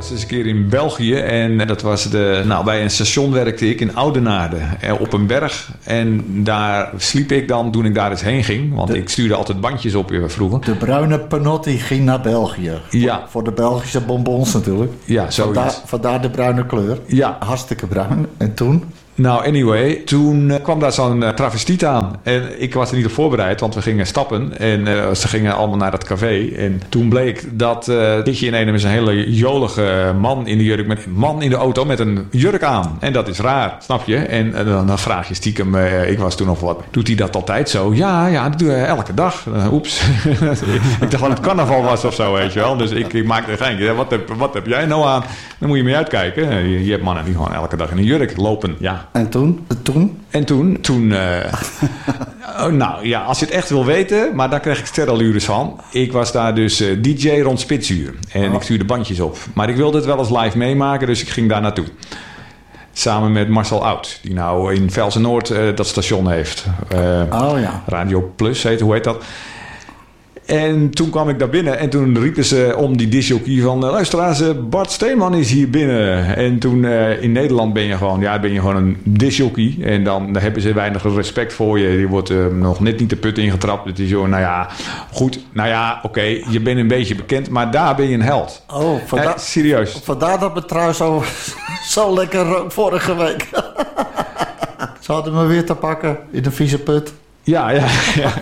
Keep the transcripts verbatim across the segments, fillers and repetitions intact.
was eens een keer in België en dat was de, nou, bij een station werkte ik in Oudenaarde op een berg en daar sliep ik dan toen ik daar eens heen ging, want de, ik stuurde altijd bandjes op vroeger. De bruine Panotti ging naar België. Ja. Voor, voor de Belgische bonbons natuurlijk. Ja, zoiets. Vandaar, vandaar de bruine kleur. Ja. Hartstikke bruin. En toen? Nou, anyway, toen uh, kwam daar zo'n uh, travestiet aan. En ik was er niet op voorbereid, want we gingen stappen. En uh, ze gingen allemaal naar dat café. En toen bleek dat uh, Ditje in een met een hele jolige man in de jurk, met een man in de auto met een jurk aan. En dat is raar, snap je? En uh, dan, dan vraag je stiekem, uh, ik was toen nog wat, doet hij dat altijd zo? Ja, ja, dat doe je elke dag. Uh, oeps. Ik dacht dat het carnaval was of zo, weet je wel. Dus ik, ik maakte een geintje. Wat heb, wat heb jij nou aan? Dan moet je mee uitkijken. Je, je hebt mannen die gewoon elke dag in een jurk lopen. Ja. En toen? Toen? En toen? Toen, uh, oh, nou ja, als je het echt wil weten, maar daar kreeg ik sterrenallures van. Ik was daar dus uh, D J rond Spitsuur. En oh. ik stuurde bandjes op. Maar ik wilde het wel eens live meemaken, dus ik ging daar naartoe. Samen met Marcel Oud, die nou in Velsen-Noord uh, dat station heeft. Uh, oh ja. Radio Plus heet, hoe heet dat? En toen kwam ik daar binnen en toen riepen ze om die discjockey van... luisteraars, Bart Steenman is hier binnen. En toen uh, in Nederland ben je gewoon, ja, ben je gewoon een discjockey. En dan, dan hebben ze weinig respect voor je. Je wordt uh, nog net niet de put ingetrapt. Het is zo, nou ja, goed. Nou ja, oké, okay, je bent een beetje bekend, maar daar ben je een held. Oh, vandaar, eh, serieus. Vandaar dat me trouwens zo, zo lekker rook vorige week. Ze hadden me weer te pakken in de vieze put. Ja, ja, ja.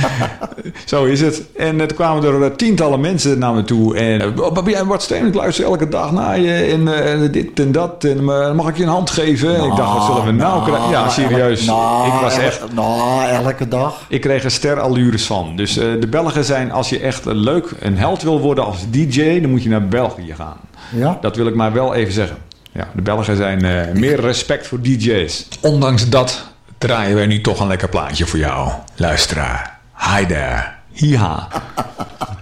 Zo is het. En uh, toen kwamen er uh, tientallen mensen naar me toe. En uh, ben jij Bart Steen? Ik luister elke dag naar je. En uh, dit en dat. En uh, mag ik je een hand geven? Nou, en ik dacht, wat zullen we nou krijgen? Ja, serieus. Nou, ik was echt... Nou, elke dag. Ik kreeg er sterallures van. Dus uh, de Belgen zijn, als je echt uh, leuk een held wil worden als D J, dan moet je naar België gaan. Ja? Dat wil ik maar wel even zeggen. Ja, de Belgen zijn uh, meer respect voor D J's. Ondanks dat... draaien wij nu toch een lekker plaatje voor jou, luisteraar. Hi there. Hiha.